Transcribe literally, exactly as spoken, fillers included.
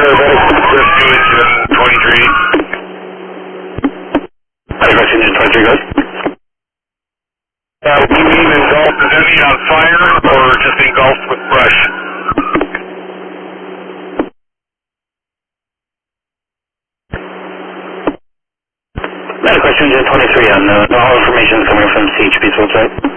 Rescue engine twenty-three. Rescue engine twenty-three, guys. Uh, we mean engulfed, is any on fire or just engulfed with brush? Rescue engine twenty-three, on uh, all information coming from C H P's website.